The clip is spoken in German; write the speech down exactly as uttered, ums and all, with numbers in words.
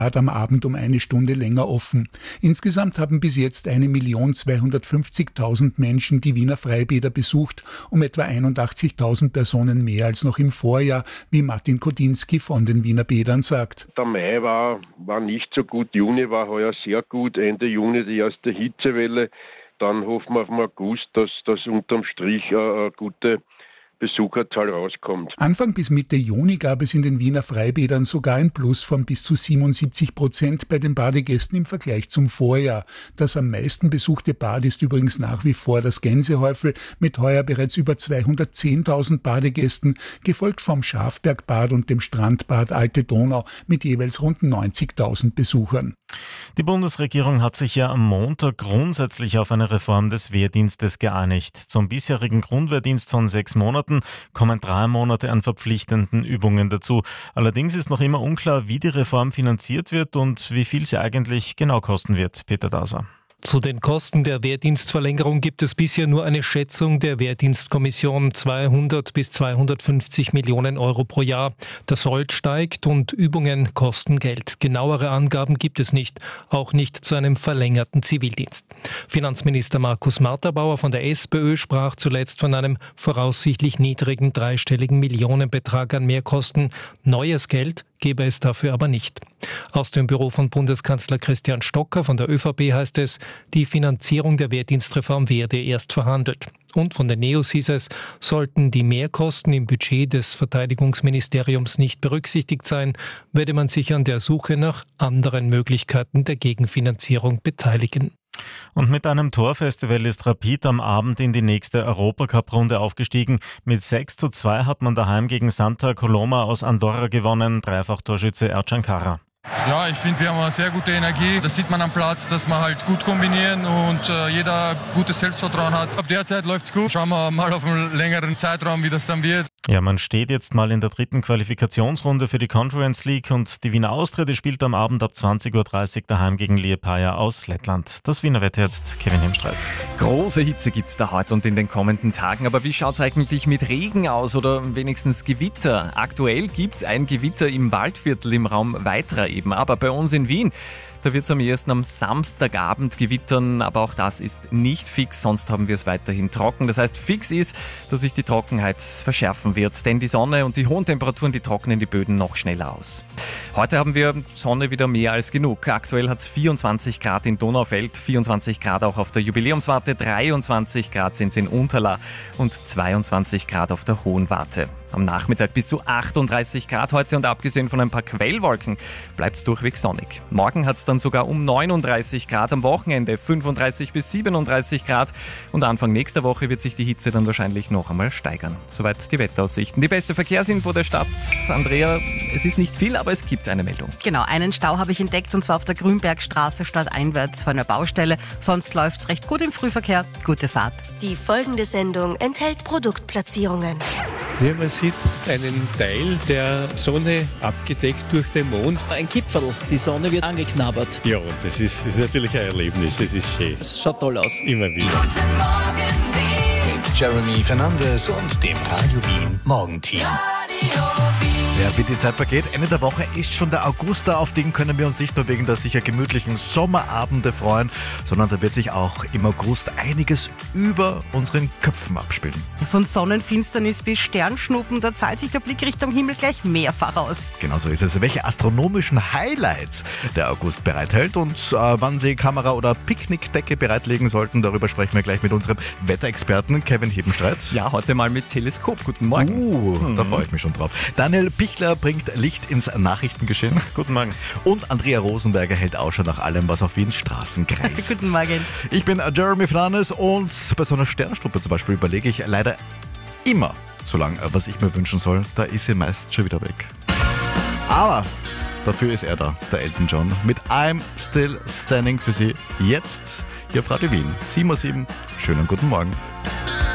Bad am Abend um eine Stunde länger offen. Insgesamt haben bis jetzt eine Million zweihundertfünfzigtausend Menschen die Wiener Freibäder besucht, um etwa einundachtzigtausend Personen mehr als noch im Vorjahr, wie Martin Kodinski von den Wiener Bädern sagt. Der Mai war, war nicht so gut, Juni war heuer sehr gut, Ende Juni die erste Hitzewelle. Dann hoffen wir auf den August, dass das unterm Strich eine gute Besucherzahl rauskommt. Anfang bis Mitte Juni gab es in den Wiener Freibädern sogar ein Plus von bis zu siebenundsiebzig Prozent bei den Badegästen im Vergleich zum Vorjahr. Das am meisten besuchte Bad ist übrigens nach wie vor das Gänsehäufel mit heuer bereits über zweihundertzehntausend Badegästen, gefolgt vom Schafbergbad und dem Strandbad Alte Donau mit jeweils rund neunzigtausend Besuchern. Die Bundesregierung hat sich ja am Montag grundsätzlich auf eine Reform des Wehrdienstes geeinigt. Zum bisherigen Grundwehrdienst von sechs Monaten kommen drei Monate an verpflichtenden Übungen dazu. Allerdings ist noch immer unklar, wie die Reform finanziert wird und wie viel sie eigentlich genau kosten wird. Peter Daser. Zu den Kosten der Wehrdienstverlängerung gibt es bisher nur eine Schätzung der Wehrdienstkommission, zweihundert bis zweihundertfünfzig Millionen Euro pro Jahr. Der Sold steigt und Übungen kosten Geld. Genauere Angaben gibt es nicht, auch nicht zu einem verlängerten Zivildienst. Finanzminister Markus Marterbauer von der SPÖ sprach zuletzt von einem voraussichtlich niedrigen dreistelligen Millionenbetrag an Mehrkosten. Neues Geld gebe es dafür aber nicht. Aus dem Büro von Bundeskanzler Christian Stocker von der ÖVP heißt es, die Finanzierung der Wehrdienstreform werde erst verhandelt. Und von den Neos hieß es, sollten die Mehrkosten im Budget des Verteidigungsministeriums nicht berücksichtigt sein, werde man sich an der Suche nach anderen Möglichkeiten der Gegenfinanzierung beteiligen. Und mit einem Torfestival ist Rapid am Abend in die nächste Europacup-Runde aufgestiegen. Mit sechs zu zwei hat man daheim gegen Santa Coloma aus Andorra gewonnen. Dreifach-Torschütze Ercan Kara. Ja, ich finde, wir haben eine sehr gute Energie. Das sieht man am Platz, dass wir halt gut kombinieren und äh, jeder gutes Selbstvertrauen hat. Ab der Zeit läuft's gut. Schauen wir mal auf einen längeren Zeitraum, wie das dann wird. Ja, man steht jetzt mal in der dritten Qualifikationsrunde für die Conference League und die Wiener Austria, die spielt am Abend ab zwanzig Uhr dreißig daheim gegen Liepaja aus Lettland. Das Wiener Wetter jetzt, Kevin Hemstreit. Große Hitze gibt's da heute und in den kommenden Tagen. Aber wie schaut's eigentlich mit Regen aus oder wenigstens Gewitter? Aktuell gibt's ein Gewitter im Waldviertel im Raum Weitra eben. Aber bei uns in Wien, da wird es am ehesten am Samstagabend gewittern, aber auch das ist nicht fix, sonst haben wir es weiterhin trocken. Das heißt, fix ist, dass sich die Trockenheit verschärfen wird, denn die Sonne und die hohen Temperaturen, die trocknen die Böden noch schneller aus. Heute haben wir Sonne wieder mehr als genug. Aktuell hat es vierundzwanzig Grad in Donaufeld, vierundzwanzig Grad auch auf der Jubiläumswarte, dreiundzwanzig Grad sind es in Unterla und zweiundzwanzig Grad auf der Hohen Warte. Am Nachmittag bis zu achtunddreißig Grad heute und abgesehen von ein paar Quellwolken bleibt es durchweg sonnig. Morgen hat es dann sogar um neununddreißig Grad, am Wochenende fünfunddreißig bis siebenunddreißig Grad und Anfang nächster Woche wird sich die Hitze dann wahrscheinlich noch einmal steigern. Soweit die Wetteraussichten. Die beste Verkehrsinfo der Stadt. Andrea, es ist nicht viel, aber es gibt eine Meldung. Genau, einen Stau habe ich entdeckt und zwar auf der Grünbergstraße stadteinwärts vor einer Baustelle. Sonst läuft es recht gut im Frühverkehr. Gute Fahrt. Die folgende Sendung enthält Produktplatzierungen. Hier man sieht einen Teil der Sonne abgedeckt durch den Mond. Ein Kipferl, die Sonne wird angeknabbert. Ja, und das ist, ist natürlich ein Erlebnis, es ist schön. Es schaut toll aus. Immer wieder. Guten Morgen Wien. Mit Jeremy Fernandes und dem Radio Wien Morgenteam. Ja, wie die Zeit vergeht, Ende der Woche ist schon der August da, auf den können wir uns nicht nur wegen der sicher gemütlichen Sommerabende freuen, sondern da wird sich auch im August einiges über unseren Köpfen abspielen. Von Sonnenfinsternis bis Sternschnuppen, da zahlt sich der Blick Richtung Himmel gleich mehrfach aus. Genau so ist es. Welche astronomischen Highlights der August bereithält und äh, wann Sie Kamera oder Picknickdecke bereitlegen sollten, darüber sprechen wir gleich mit unserem Wetterexperten Kevin Hebenstreit. Ja, heute mal mit Teleskop. Guten Morgen. Uh, mhm. Da freue ich mich schon drauf. Daniel Pichler bringt Licht ins Nachrichtengeschehen. Guten Morgen. Und Andrea Rosenberger hält Ausschau nach allem, was auf Wiens Straßen kreist. Guten Morgen. Ich bin Jeremy Fernandes und bei so einer Sternschnuppe zum Beispiel überlege ich leider immer so lange, was ich mir wünschen soll. Da ist sie meist schon wieder weg. Aber dafür ist er da, der Elton John, mit I'm Still Standing für Sie. Jetzt hier auf Radio Wien. sieben Uhr sieben. Schönen guten Morgen.